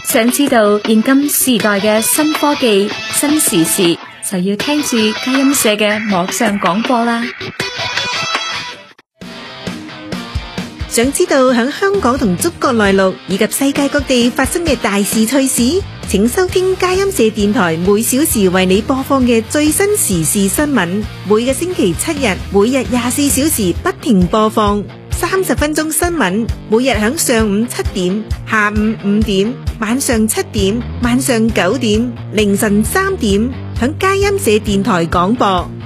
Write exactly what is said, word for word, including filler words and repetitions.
想知道現今時代嘅新科技、新時事，就要聽住佳音社嘅網上廣播啦。 想知道響香港同中國內陸以及世界各地發生嘅大事趣事，請收聽佳音社電台每小時為你播放嘅最新時事新聞，每個星期七日，每日廿四小時不停播放三十分鐘新聞，每日響上午七點、下午五點、晚上七點、晚上九點、凌晨三點響佳音社電台廣播。